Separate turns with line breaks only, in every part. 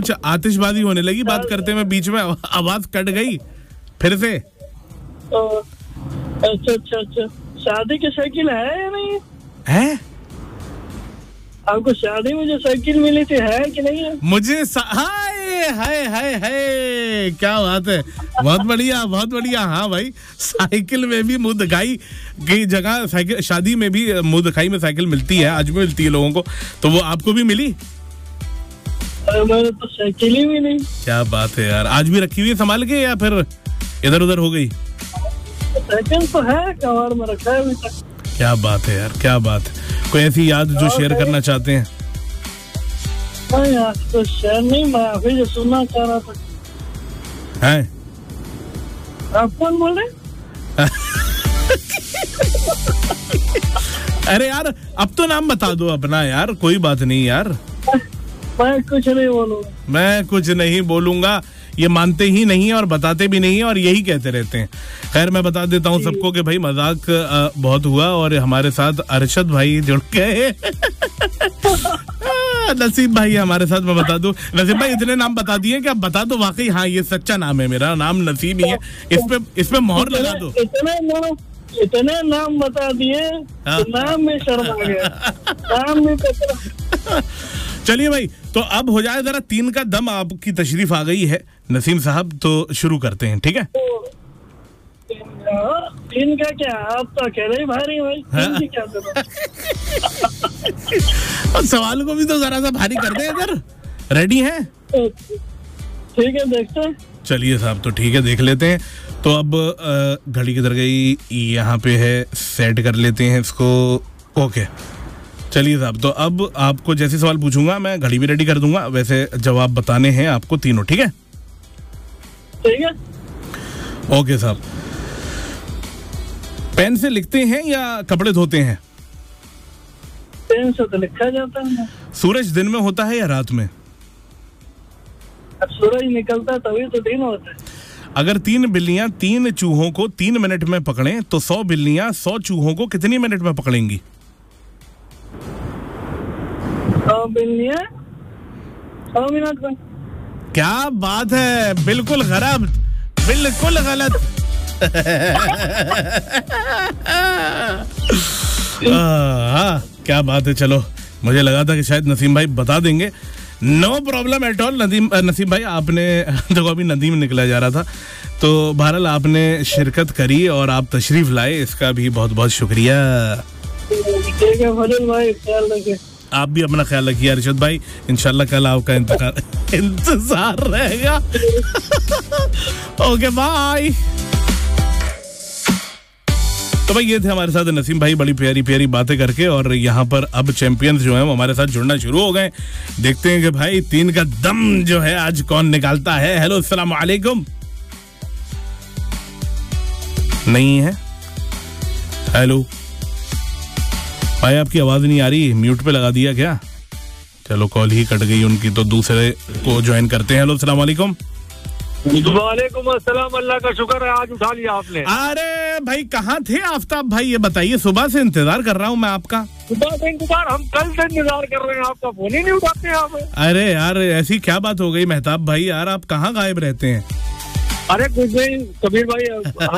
कुछ आतिशबाजी होने लगी बात करते में, बीच में आवाज कट गई फिर से।
अच्छा, शादी की साइकिल है या नहीं
है?
आपको शादी में जो साइकिल मिली थी है कि नहीं है?
मुझे हाय हाय हाय हाय, क्या बात है, बहुत बढ़िया बहुत बढ़िया। हाँ भाई, साइकिल में भी मुंह दिखाई की जगह साइकिल, शादी में भी मुंह दिखाई में साइकिल मिलती है, आज भी मिलती है लोगों को, तो वो आपको भी मिली?
मैंने तो साइकिल ही भी नहीं।
क्या बात है यार, आज भी रखी हुई है संभाल के या फिर इधर उधर हो गई?
साइकिल तो है, कवर में रखा है अभी तक।
क्या बात है यार, क्या बात है। कोई ऐसी याद जो शेयर करना चाहते हैं?
नहीं यार, तो शेयर नहीं, मैं अभी जो सुनना चाह रहा था।
हैं?
आप कौन बोल रहे?
अरे यार, अब तो नाम बता दो अपना यार, कोई बात नहीं यार।
मैं कुछ नहीं बोलूंगा।
मैं कुछ नहीं बोलूंगा, ये मानते ही नहीं है और बताते भी नहीं है और यही कहते रहते हैं। खैर मैं बता देता हूँ सबको कि भाई मजाक बहुत हुआ और हमारे साथ अरशद भाई जुड़ गए। नसीब भाई हमारे साथ, मैं बता दूं नसीब भाई इतने नाम बता दिए कि आप बता दो वाकई हाँ ये सच्चा नाम है, मेरा नाम नसीब ही है, इस पे मोहर लगा दो।
इतने नाम बता दिए, नाम में शर्म आ गया, नाम में पता।
चलिए भाई, तो अब हो जाए जरा 3 का दम, आपकी तशरीफ आ गई है नसीम साहब, तो शुरू करते हैं, ठीक है?
3 का क्या, आप तो अकेले ही भारी भाई, 3 की क्या करो।
और सवाल को भी तो जरा सा भारी कर दे अगर रेडी हैं।
ठीक है, देखते हैं।
चलिए साहब, तो ठीक है देख लेते हैं। तो अब घड़ी किधर गई, यहाँ पे है, सेट कर लेते हैं इसको। ओके चलिए साहब, तो अब आपको जैसे सवाल पूछूंगा मैं, घड़ी भी रेडी कर दूंगा, वैसे जवाब बताने हैं आपको तीनों, ठीक है?
ठीक है।
ओके साहब, पेन से लिखते हैं या कपड़े धोते हैं?
पेन से तो लिखा जाता है।
सूरज दिन में होता है या रात में?
अब सूरज निकलता है तभी तो दिन होता है।
अगर 3 बिल्लियां 3 चूहों को 3 मिनट में पकड़ें तो 100 बिल्लियां 100 चूहों को कितनी मिनट में पकड़ेंगी?
100 बिल्लियां 100 मिनट में।
क्या बात है, बिल्कुल गलत, बिल्कुल गलत। क्या बात है। चलो, मुझे लगा था कि शायद नसीम भाई बता देंगे। No problem at all. Naseem भाई आपने, देखो अभी नदीम निकला जा रहा था, तो बहरहाल आपने शिरकत करी और आप तशरीफ लाए, इसका भी बहुत बहुत शुक्रिया।
ठीक है फजल भाई, ख्याल रखिए।
आप भी अपना ख्याल रखिए अरशद भाई, इंशाल्लाह कल आपका इंतजार रहेगा। Okay bye. तो भाई ये थे हमारे साथ नसीम भाई, बड़ी प्यारी प्यारी बातें करके, और यहाँ पर अब चैंपियंस जो हैं वो हमारे साथ जुड़ना शुरू हो गए। देखते हैं कि भाई 3 का दम जो है आज कौन निकालता है। हेलो अस्सलाम वालेकुम। नहीं है? हेलो भाई, आपकी आवाज नहीं आ रही, म्यूट पे लगा दिया क्या? चलो कॉल ही कट गई उनकी, तो दूसरे को ज्वाइन करते हैं। हेलो अस्सलाम वालेकुम।
वालेकुम अस्सलाम, अल्लाह का शुक्र है आज उठा लिया आपने।
अरे भाई कहाँ थे आफ्ताब भाई, ये बताइए, सुबह से इंतजार कर रहा हूँ मैं आपका।
सुबह से इंतजार, हम कल से इंतजार कर रहे हैं, आपका फोन ही नहीं उठाते आप।
अरे यार ऐसी क्या बात हो गई मेहताब भाई, यार आप कहाँ गायब रहते हैं?
अरे कुछ नहीं कबीर भाई,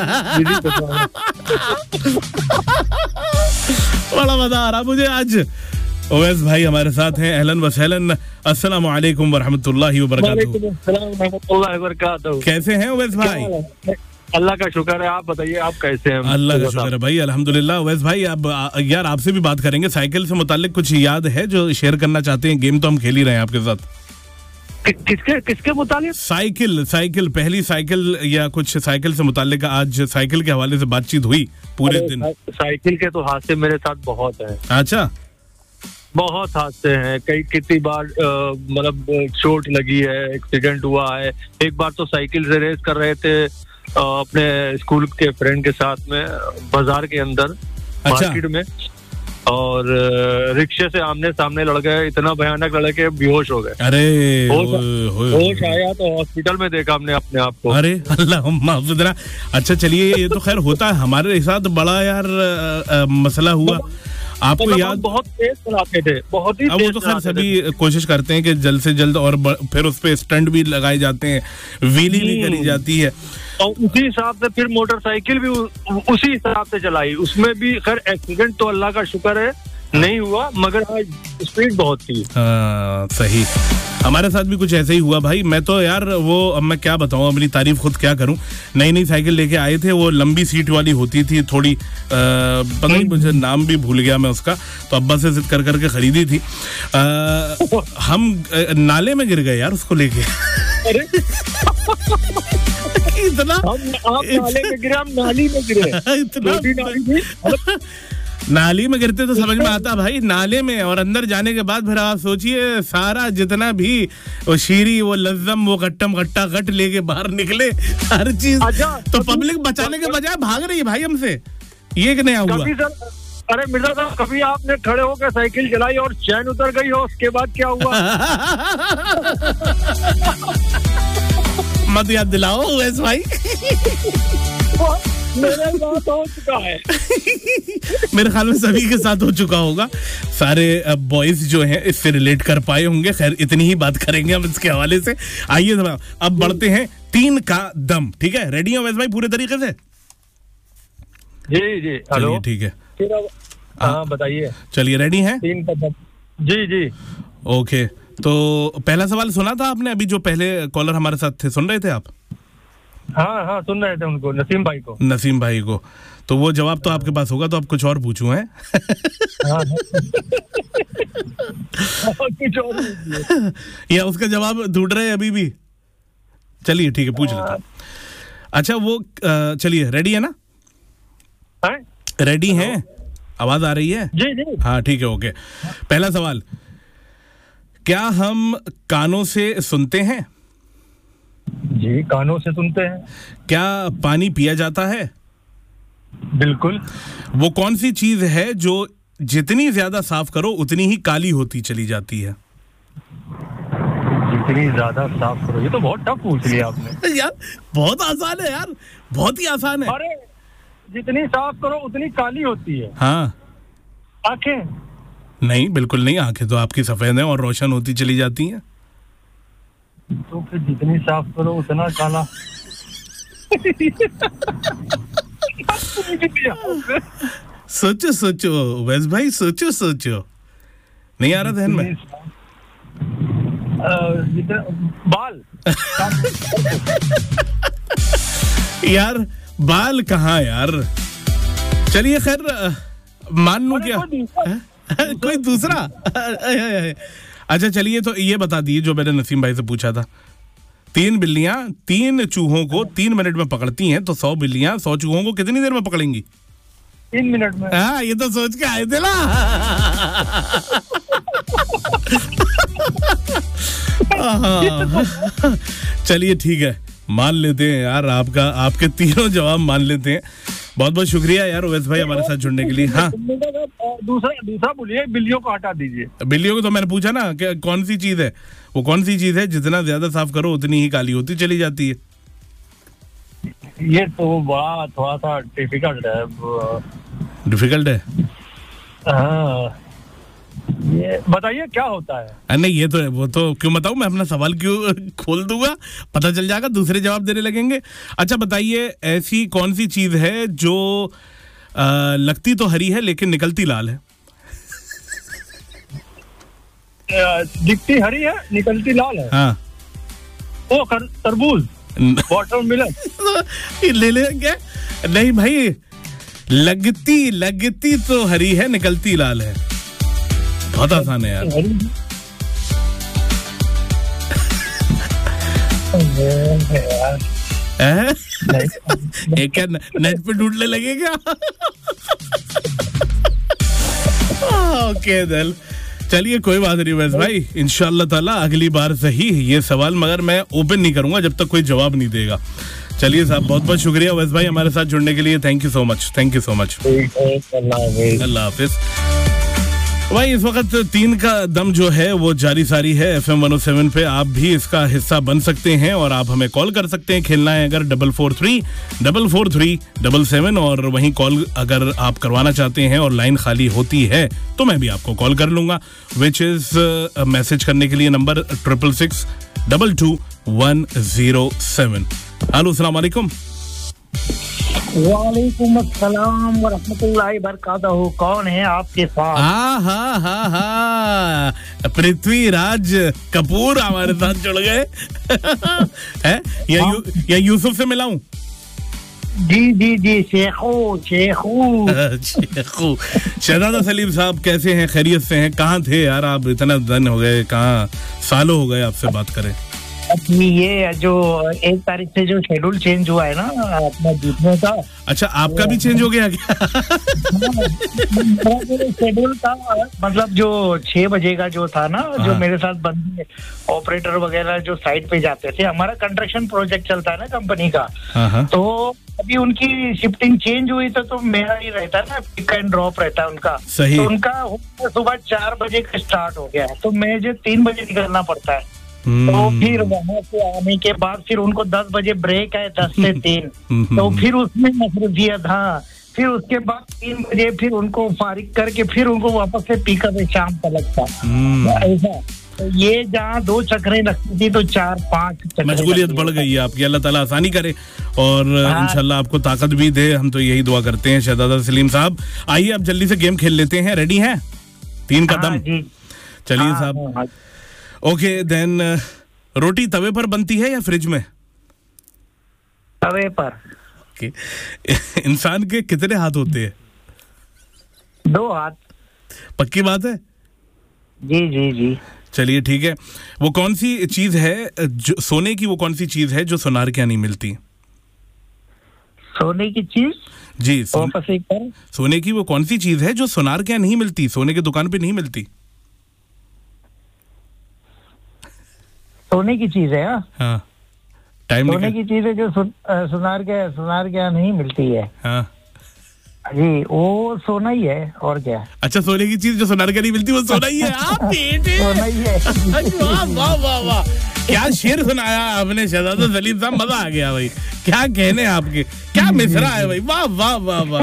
बड़ा मजा आ रहा मुझे आज। ओवैस भाई हमारे साथ हैं, अहलन व सहलन, अस्सलाम वालेकुम व रहमतुल्लाहि व बरकातहू। कैसे हैं ओवैस भाई?
अल्लाह का शुक्र है, आप बताइए आप कैसे हैं?
अल्लाह का शुक्र है भाई, अल्हम्दुलिल्लाह। ओवैस भाई अब यार आपसे भी बात करेंगे, साइकिल से मुताल्लिक कुछ याद है जो शेयर करना चाहते हैं? गेम तो हम खेल ही रहे हैं आपके साथ।
किसके मुतालिक?
साइकिल, पहली साइकिल या कुछ साइकिल से मुताल्लिक आज साइकिल के हवाले से बातचीत हुई पूरे दिन?
साइकिल के तो हादसे मेरे साथ बहुत है।
अच्छा,
बहुत हादसे हैं, कितनी बार मतलब चोट लगी है, एक्सीडेंट हुआ है। एक बार तो साइकिल से रेस कर रहे थे अपने स्कूल के फ्रेंड के साथ में बाजार के अंदर, मार्केट में, और रिक्शे से आमने सामने लड़ गए, इतना भयानक लड़े के बेहोश हो गए।
अरे
होश आया तो हॉस्पिटल में देखा हमने अपने आप को।
अरे अल्लाह। अच्छा चलिए, ये तो खैर होता है, हमारे साथ बड़ा यार मसला हुआ। आपको
मतलब
याद,
हम बहुत तेज चलाते थे, बहुत ही
अब वो
तेज
तो खैर
चलाते थे।
सभी कोशिश करते हैं कि जल्द से जल्द, और फिर उस पे स्टंट भी लगाए जाते हैं, व्हीली भी करी जाती है।
और उसी हिसाब से फिर मोटरसाइकिल भी उसी हिसाब से चलाई, उसमें भी खैर एक्सीडेंट तो अल्लाह का शुक्र है नहीं हुआ, मगर स्पीड बहुत थी।
सही, हमारे साथ भी कुछ ऐसे ही हुआ भाई। मैं तो यार वो, अब मैं क्या बताऊं, अपनी तारीफ खुद क्या करूं। नई नई साइकिल लेके आए थे, वो लंबी सीट वाली होती थी थोड़ी, पता नहीं मुझे नाम भी भूल गया मैं उसका, तो अब्बा से जिद कर करके खरीदी थी। हम नाले में गिर गए यार उसको लेके।
अरे
इतना
आप नाले में गिरे, हम नाली में गिरे।
इतना
छोटी नाली थी।
नाली में गिरते तो समझ में आता भाई, नाले में और अंदर जाने के बाद फिर आप सोचिए सारा जितना भी वो शीरी, वो लज्जम, वो गट्टम गट्टा गट लेके बाहर निकले, हर चीज। तो पब्लिक बचाने के बजाय भाग रही है भाई हमसे, ये कि नया हुआ।
कभी सर, अरे मिर्जा साहब, कभी आपने खड़े होकर साइकिल चलाई और चैन उतर गई हो, उसके बाद क्या हुआ?
मत याद दिलाओ वैसे भाई।
मेरे साथ हो चुका है।
मेरे ख्याल में सभी के साथ हो चुका होगा, सारे बॉयज जो हैं इससे रिलेट कर पाए होंगे। खैर इतनी ही बात करेंगे हम इसके हवाले से। आइए अब बढ़ते हैं 3 का दम। ठीक है, रेडी हो वैसे भाई पूरे तरीके से?
जी जी, हेलो,
ठीक है,
हाँ बताइए।
चलिए रेडी हैं?
3 का दम। जी जी,
ओके। तो पहला सवाल सुना था आपने अभी, जो पहले कॉलर हमारे साथ थे, सुन रहे थे आप?
हाँ हाँ, सुन रहे थे उनको, नसीम भाई को।
नसीम भाई को, तो वो जवाब तो आपके पास होगा, तो आप कुछ और पूछूं हैं?
हाँ, कुछ और
या उसका जवाब ढूंढ रहे हैं अभी भी? चलिए ठीक है, पूछ लेता हूं। अच्छा वो चलिए, रेडी है ना? रेडी हैं? आवाज आ रही है?
जी जी,
हाँ ठीक है, ओके। पहला सवाल, क्या हम कानों से सुनते हैं?
जी, कानों से सुनते हैं।
क्या पानी पिया जाता है?
बिल्कुल।
वो कौन सी चीज है जो जितनी ज्यादा साफ करो उतनी ही काली होती चली जाती है?
जितनी ज्यादा साफ करो, ये तो बहुत टफ पूछ लिया आपने।
यार बहुत आसान है यार, बहुत ही आसान है।
अरे जितनी साफ करो उतनी काली होती है।
हाँ,
आंखें?
नहीं, बिल्कुल नहीं, आंखें तो आपकी सफेद हैं और रोशन होती चली जाती हैं।
तो फिर जितनी साफ करो उतना काला।
सोचो सोचो वैस भाई, सोचो सोचो, नहीं आ रहा ध्यान में?
बाल।
यार बाल कहाँ यार, चलिए खैर मान लूं क्या? कोई दूसरा? अच्छा चलिए, तो ये बता दिए जो मैंने नसीम भाई से पूछा था। 3 बिल्लियां 3 चूहों को 3 मिनट में पकड़ती हैं, तो 100 बिल्लियां 100 चूहों को कितनी देर में पकड़ेंगी?
3 मिनट में।
हाँ, ये तो सोच के आए थे ना। चलिए ठीक है, मान लेते हैं यार, आपके तीनों जवाब मान लेते हैं। बहुत बहुत शुक्रिया यार ओवैस भाई हमारे साथ जुड़ने के लिए। हाँ,
दूसरा बोलिए, बिल्लियों को हटा दीजिए।
बिल्लियों को तो मैंने पूछा ना कि कौन सी चीज है, वो कौन सी चीज है जितना ज्यादा साफ करो उतनी ही काली होती चली जाती है?
ये तो बड़ा थोड़ा सा डिफिकल्ट है।
डिफिकल्ट है?
हाँ, ये बताइए क्या होता है?
नहीं, ये तो है, वो तो क्यों बताऊं मैं, अपना सवाल क्यों खोल दूंगा, पता चल जाएगा, दूसरे जवाब देने लगेंगे। अच्छा बताइए, ऐसी कौन सी चीज है जो लगती तो हरी है लेकिन निकलती लाल है?
दिखती हरी है, निकलती लाल है।
हाँ,
ओ तरबूज, वाटरमेलन।
ले क्या? नहीं भाई, लगती तो हरी है, निकलती लाल है। बहुत आसान है यार। एक क्या नेट पे ढूंढने लगे क्या? ओके दल, चलिए कोई बात नहीं वैस भाई, इंशाल्लाह ताला अगली बार सही ये सवाल, मगर मैं ओपन नहीं करूंगा जब तक कोई जवाब नहीं देगा। चलिए साहब, बहुत बहुत शुक्रिया वैस भाई हमारे साथ जुड़ने के लिए। Thank you so much, thank you so much.
अल्लाह हाफिज।
अल्लाह हाफिज। भाई इस वक्त 3 का दम जो है वो जारी सारी है FM 107 पे। आप भी इसका हिस्सा बन सकते हैं और आप हमें कॉल कर सकते हैं। खेलना है अगर 443-443-77 और वहीं कॉल अगर आप करवाना चाहते हैं और लाइन खाली होती है तो मैं भी आपको कॉल कर लूंगा, विच इज मैसेज करने के लिए नंबर 666-22-107। हेलो, अस्सलाम वालेकुम।
वालेकुम अस्सलाम व रहमतुल्लाहि बरकातहू। कौन है आपके साथ?
पृथ्वीराज कपूर हमारे साथ जुड़ गए हैं या यूसुफ से मिलाऊं?
जी शेखू
शहजादा सलीम साहब कैसे हैं, खैरियत से हैं? कहाँ थे यार आप, इतना दिन हो गए, कहाँ सालों हो गए आपसे बात करें।
ये जो 1 तारीख से जो शेड्यूल चेंज हुआ है ना अपना जीतने का।
अच्छा, आपका भी चेंज हो गया क्या?
शेड्यूल था, मतलब जो 6 बजे का जो था ना, जो मेरे साथ बंदे ऑपरेटर वगैरह जो साइट पे जाते थे, हमारा कंस्ट्रक्शन प्रोजेक्ट चलता है ना कंपनी का, तो अभी उनकी शिफ्टिंग चेंज हुई तो मेरा ही रहता है ना, पिक एंड ड्रॉप रहता है उनका।
सही।
तो उनका सुबह 4 बजे का स्टार्ट हो गया है, तो मुझे 3 बजे निकलना पड़ता है। तो फिर वहां से आने के बाद फिर उनको 10 बजे ब्रेक है, 10 से 3, तो फिर उसमें मसरूफियत। हाँ, फिर उसके बाद 3 बजे फिर उनको फारिग करके फिर उनको वापस से पिकअप है शाम तक का, ऐसा। तो ये जहाँ 2 चक्करें लगती थी तो 4-5
मशगूलियत बढ़ गई है आपकी। अल्लाह ताला आसानी करे और इंशाल्लाह आपको ताकत भी दे, हम तो यही दुआ करते हैं। शहजादा सलीम साहब, आइए अब जल्दी से गेम खेल लेते हैं। रेडी हैं? 3 का दम। चलिए साहब। ओके देन, रोटी तवे पर बनती है या फ्रिज में?
तवे पर।
ओके। इंसान के कितने हाथ होते हैं?
2 हाथ।
पक्की बात है?
जी।
चलिए ठीक है। वो कौन सी चीज है जो सोने की, वो कौन सी चीज है जो सोनार के यहाँ नहीं मिलती?
सोने की चीज?
जी, सोने की वो कौन सी चीज है जो सोनार के यहाँ नहीं मिलती, सोने की दुकान पे नहीं मिलती?
सोने की चीज है।
हाँ, टाइम
सोने की चीज है जो सोनार के यहाँ नहीं मिलती है।
हाँ
जी, वो सोना ही है, और क्या।
अच्छा, सोने की चीज जो सोनार के नहीं मिलती वो सोना ही है। आप
सोना ही है।
वाह वाह वाह, क्या शेर सुनाया आपने शहजादा सलीम साहब, मजा आ गया भाई। क्या कहने आपके, क्या मिसरा है भाई, वाह वाह वाह वाह।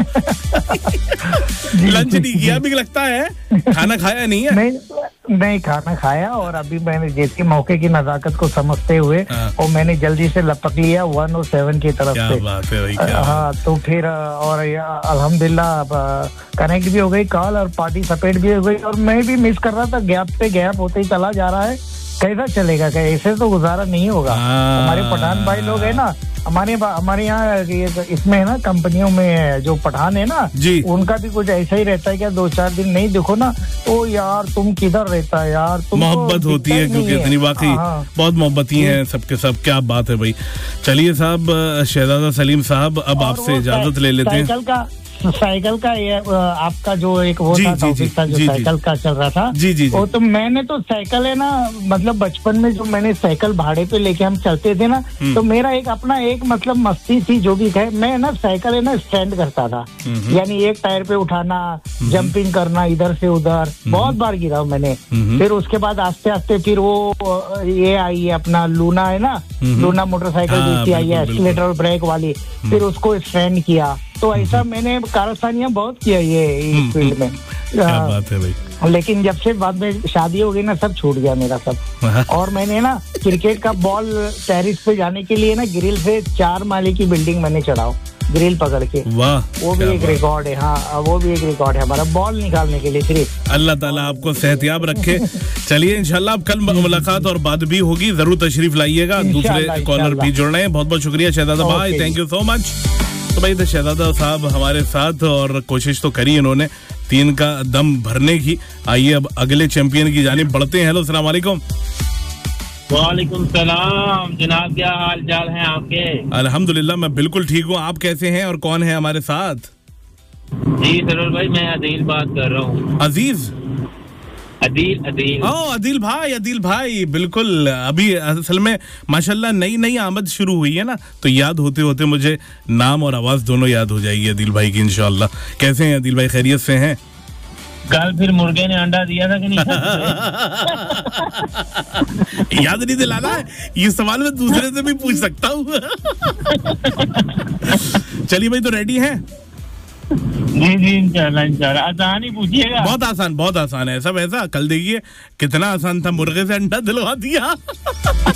लंच नहीं किया अभी लगता है, खाना खाया नहीं है?
नहीं, खाना खाया, और अभी मैंने जैसे मौके की नजाकत को समझते हुए और मैंने जल्दी से लपक लिया 107 की तरफ से।
क्या बात है भाई, क्या
हाँ, तो फिर और अल्हम्दुलिल्लाह कनेक्ट भी हो गई कॉल और पार्टी सपेट भी हो गई, और मैं भी मिस कर रहा था, गैप पे गैप होते ही चला जा रहा है। कैसा चलेगा, ऐसे तो गुजारा नहीं होगा। हमारे पठान भाई लोग है ना, हमारे यहाँ इसमें है ना, कंपनियों में जो पठान है ना
जी,
उनका भी कुछ ऐसा ही रहता है क्या, 2-4 दिन नहीं देखो ना तो यार तुम किधर रहता है यार, तुम
मोहब्बत होती है क्योंकि इतनी, वाकई बहुत मोहब्बती हैं सबके सब। क्या बात है भाई। चलिए साहब, शहजादा सलीम साहब, अब आपसे इजाजत ले लेते हैं।
साइकिल का आपका जो एक वो था टॉपिक था जो साइकिल का चल रहा था,
जी।
वो तो मैंने तो साइकिल है ना, मतलब बचपन में जो मैंने साइकिल भाड़े पे लेके हम चलते थे ना, तो मेरा एक अपना एक मतलब मस्ती थी जो भी है, मैं ना साइकिल है ना स्टैंड करता था, यानी एक टायर पे उठाना, जंपिंग करना इधर से उधर, बहुत बार गिरा हूँ मैंने। फिर उसके बाद आस्ते आस्ते फिर वो ये आई है अपना लूना है ना, लूना मोटरसाइकिल जैसी आई है, एक्सीलेटर और ब्रेक वाली, फिर उसको स्टैंड किया। तो ऐसा मैंने कारस्तानियां बहुत किया ये फील्ड में।
क्या बात है भाई।
लेकिन जब से बाद में शादी हो गई ना, सब छूट गया मेरा सब। और मैंने ना क्रिकेट का बॉल टेरिस पे जाने के लिए ना ग्रिल से 4 माले की बिल्डिंग मैंने चढ़ाओ, ग्रिल पकड़ के।
वाह,
वो भी एक रिकॉर्ड है। हाँ, वो भी एक रिकॉर्ड है हमारा, बॉल निकालने के लिए सिर्फ।
अल्लाह ताला आपको सेहतियाब रखे। चलिए इंशाल्लाह अब कल मुलाकात और बात भी होगी, जरूर तशरीफ लाइएगा। दूसरे कॉलर भी जुड़ रहे हैं, बहुत बहुत शुक्रिया शहजादा भाई, थैंक यू सो मच। तो भाई शहजादा साहब हमारे साथ, और कोशिश तो करी इन्होंने 3 का दम भरने की। आइए अब अगले चैंपियन की जानिब बढ़ते हैं। हेलो, अस्सलाम वालेकुम।
वालेकुम सलाम जनाब, क्या हाल चाल है आपके?
अल्हम्दुलिल्लाह, मैं बिल्कुल ठीक हूँ। आप कैसे हैं और कौन है हमारे साथ?
जी सरोज भाई, मैं अदील बात कर रहा हूँ।
अजीज?
अदील।
अदील भाई बिल्कुल। अभी असल में माशाल्लाह नई आमद शुरू हुई है ना, तो याद होते होते मुझे नाम और आवाज दोनों याद हो जाएगी अदील भाई की इंशाल्लाह। कैसे हैं अदील भाई, खैरियत से हैं?
कल फिर मुर्गे ने अंडा दिया था कि नहीं?
याद नहीं दिलाना है, ये सवाल मैं दूसरे से भी पूछ सकता हूँ। चलिए भाई, तो रेडी हैं?
जी इंशाल्लाह आसान ही पूछिएगा।
बहुत आसान है। सब ऐसा कल देखिए कितना आसान था, मुर्गे से अंडा दिलवा दिया।